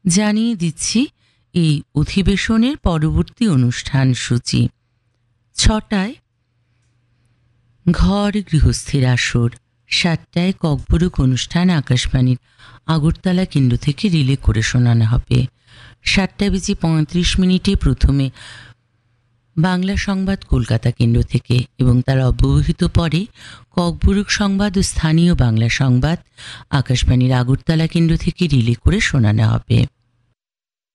জানিয়ে দিচ্ছি এই অধিবেশনের পরবর্তী অনুষ্ঠান সূচি। 6টায় ঘর গৃহস্থির আসর, 7টায় ককবরক অনুষ্ঠান আকাশবাণীর আগরতলা কেন্দ্র থেকে রিলে করে শোনানো হবে। 7:35 প্রথমে বাংলা সংবাদ কলকাতা কেন্দ্র থেকে এবং তার অব্যবহিত পরে ককবরক সংবাদ ও স্থানীয় বাংলা সংবাদ আকাশবাণীর আগরতলা কেন্দ্র থেকে রিলে করে শোনানো হবে।